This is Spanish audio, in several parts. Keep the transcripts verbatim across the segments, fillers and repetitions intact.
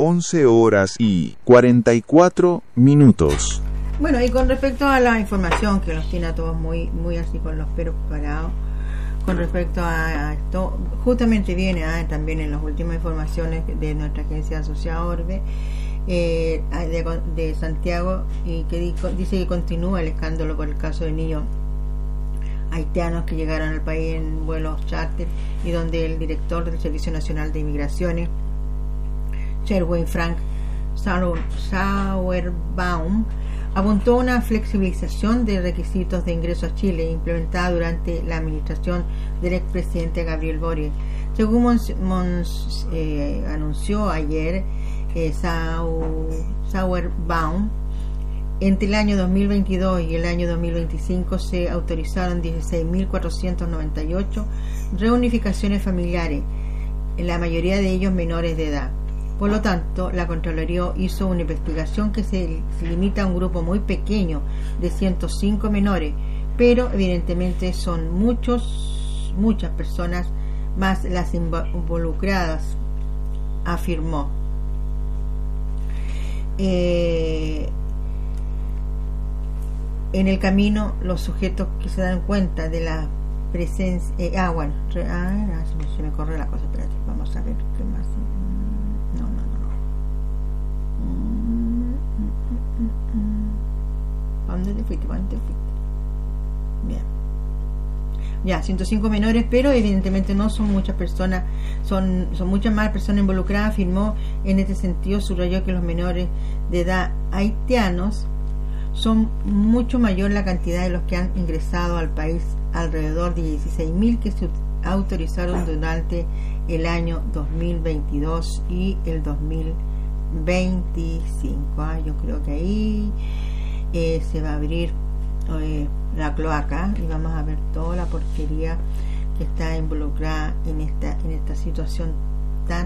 once horas y cuarenta y cuatro minutos. Bueno, y con respecto a la información que los tiene a todos muy, muy así con los pelos parados, con respecto a, a esto, justamente viene ah, también en las últimas informaciones de nuestra agencia asociada Orbe, eh, de, de Santiago, y que dijo, dice que continúa el escándalo por el caso de niños haitianos que llegaron al país en vuelos charter, y donde el director del Servicio Nacional de Inmigraciones, Sherwin Frank Sauerbaum, apuntó una flexibilización de requisitos de ingreso a Chile implementada durante la administración del expresidente Gabriel Boric. Según Mons, Mons, eh, anunció ayer eh, Sau, Sauerbaum, entre el año dos mil veintidós y el año dos mil veinticinco se autorizaron dieciséis mil cuatrocientas noventa y ocho reunificaciones familiares, en la mayoría de ellos menores de edad. Por lo tanto, la Contraloría hizo una investigación que se, se limita a un grupo muy pequeño de ciento cinco menores, pero evidentemente son muchos, muchas personas más las involucradas, afirmó. Eh, en el camino, los sujetos que se dan cuenta de la presencia... Eh, ah, bueno, re, ah, se, me, se me corre la cosa, espérate, vamos a ver qué más... ¿Dónde te fuiste? ¿Dónde te fuiste? Bien. Ya, ciento cinco menores, pero evidentemente no son muchas personas, son, son muchas más personas involucradas, afirmó. En este sentido, subrayó que los menores de edad haitianos son mucho mayor la cantidad de los que han ingresado al país, alrededor de dieciséis mil que se autorizaron durante el año dos mil veintidós y el dos mil veinticinco. Ah, yo creo que ahí eh, se va a abrir eh, la cloaca y vamos a ver toda la porquería que está involucrada en esta en esta situación tan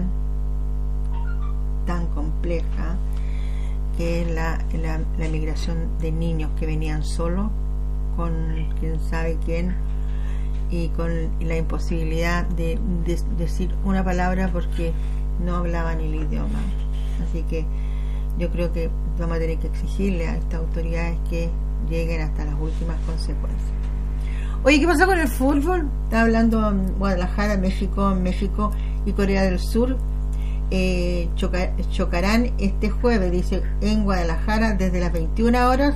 tan compleja que es la, la, la migración de niños que venían solos con quién sabe quién y con la imposibilidad de, de decir una palabra porque no hablaban el idioma. Así que yo creo que vamos a tener que exigirle a estas autoridades que lleguen hasta las últimas consecuencias. Oye, ¿qué pasa con el fútbol? Está hablando Guadalajara, México, México y Corea del Sur. Eh, choca, chocarán este jueves, dice, en Guadalajara desde las veintiuna horas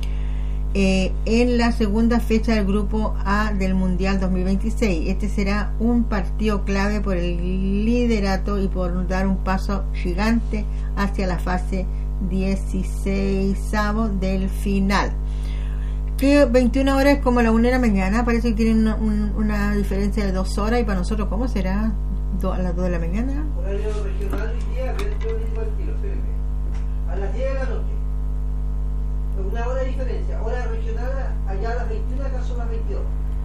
eh, en la segunda fecha del grupo A del Mundial dos mil veintiséis. Este será un partido clave por el liderato y por dar un paso gigante hacia la fase dieciseisavo del final. Que veintiuna horas es como la una de la mañana, parece que tienen una, un, una diferencia de dos horas, y para nosotros, ¿cómo será? Do, a las dos de la mañana. Horario regional hoy día, yo digo al tiro, espérenme. A las diez de la noche. Una hora de diferencia. Hora regional allá a las veintiuna, acá son las veintidós.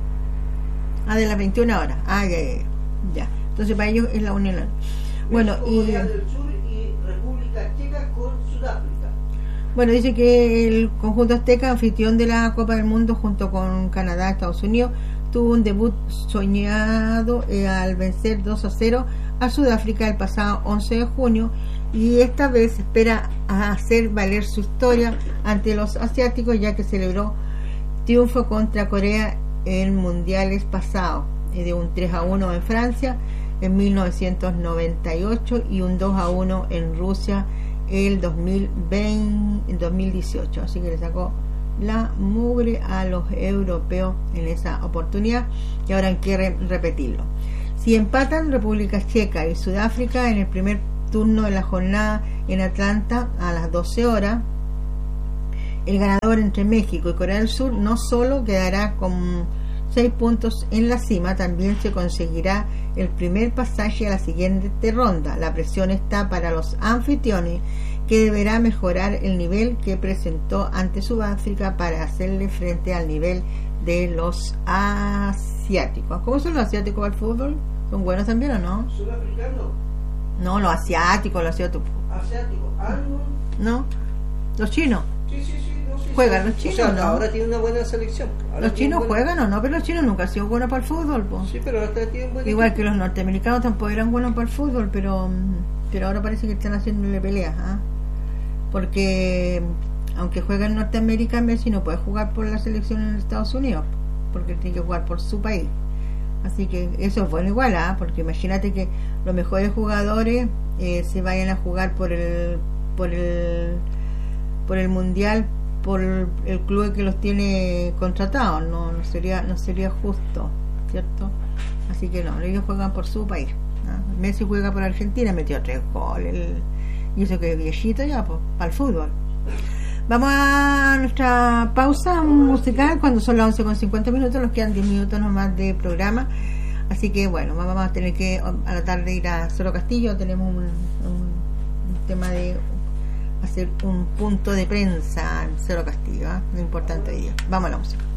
Ah, de las veintiuna horas. Ah, ya, ya, ya. Entonces para ellos es la una de la noche. Bueno, y Corea del Sur y República Checa con Sudáfrica. Bueno, dice que el conjunto azteca, anfitrión de la Copa del Mundo junto con Canadá, Estados Unidos, tuvo un debut soñado eh, al vencer dos a cero a Sudáfrica el pasado once de junio, y esta vez espera hacer valer su historia ante los asiáticos, ya que celebró triunfo contra Corea en mundiales pasados, eh, de un tres a uno en Francia en mil novecientos noventa y ocho y un dos a uno en Rusia el dos mil veinte, el dos mil dieciocho. Así que le sacó la mugre a los europeos en esa oportunidad, y ahora quieren repetirlo. Si empatan República Checa y Sudáfrica en el primer turno de la jornada en Atlanta a las doce horas, el ganador entre México y Corea del Sur no solo quedará con seis puntos en la cima, también se conseguirá el primer pasaje a la siguiente ronda. La presión está para los anfitriones, que deberá mejorar el nivel que presentó ante Sudáfrica para hacerle frente al nivel de los asiáticos. ¿Cómo son los asiáticos al fútbol? ¿Son buenos también o no? ¿Sudafricanos? No, los asiáticos, los asiáticos. ¿Asiáticos? ¿Algo? ¿No? ¿Los chinos? Sí, sí, sí. No, sí ¿Juegan sí. los chinos o sea, o no? Ahora tiene una buena selección. Ahora ¿Los chinos buena... juegan o no? Pero los chinos nunca han sido buenos para el fútbol, po. Sí, pero ahora tienen buen Igual equipo. que los norteamericanos tampoco eran buenos para el fútbol, pero pero ahora parece que están haciéndole peleas, ¿ah? Porque aunque juega en Norteamérica, Messi no puede jugar por la selección en Estados Unidos, porque tiene que jugar por su país. Así que eso es bueno igual, ¿ah? Porque imagínate que los mejores jugadores eh, se vayan a jugar por el por el por el mundial, por el, el club que los tiene contratados. No, no sería no sería justo, ¿cierto? Así que no, ellos juegan por su país, ¿no? Messi juega por Argentina, metió tres goles, el, y eso que es viejito ya, pues, para el fútbol. Vamos a nuestra pausa musical cuando son las once con cincuenta minutos, nos quedan diez minutos nomás de programa, así que bueno, vamos a tener que a la tarde ir a Cerro Castillo, tenemos un, un, un tema de hacer un punto de prensa en Cerro Castillo, ¿eh? Lo importante hoy día. Vamos a la música.